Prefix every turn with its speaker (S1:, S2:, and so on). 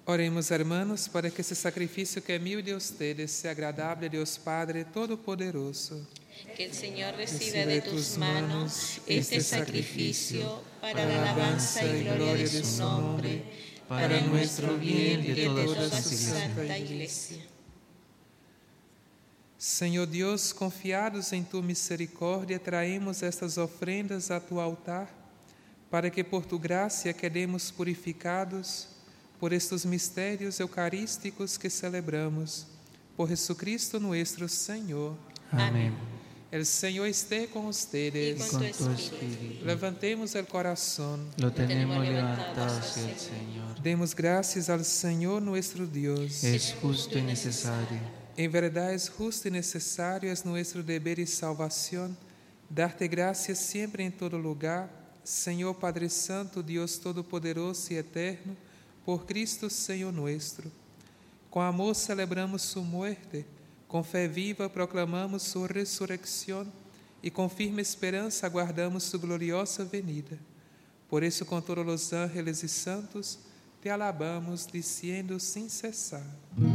S1: Oremos, hermanos, para que esse sacrifício que é mío de ustedes sea agradable a Dios Padre Todopoderoso.
S2: Que el Señor reciba de tus manos este sacrificio para la alabanza y gloria de su nombre, para nuestro bien y de toda su santa Iglesia.
S1: Senhor Deus, confiados em tua misericórdia, traemos estas ofrendas a tu altar, para que por tu graça quedemos purificados por estes mistérios eucarísticos que celebramos. Por Jesucristo nuestro Senhor.
S3: Amén.
S1: El Señor esté con ustedes.
S2: Y con tu espíritu.
S1: Levantemos el corazón.
S3: Lo tenemos levantado hacia el Señor.
S1: Demos gracias al Señor nuestro Dios.
S3: Es justo y necesario.
S1: En verdad es justo y necesario, es nuestro deber y salvación, darte gracias siempre en todo lugar, Señor Padre Santo, Dios Todopoderoso y Eterno, por Cristo Señor nuestro. Com amor celebramos su muerte, com fé viva proclamamos sua ressurreição e com firme esperança aguardamos sua gloriosa venida. Por isso, com todos os ángeles e santos, te alabamos, dizendo sem cessar.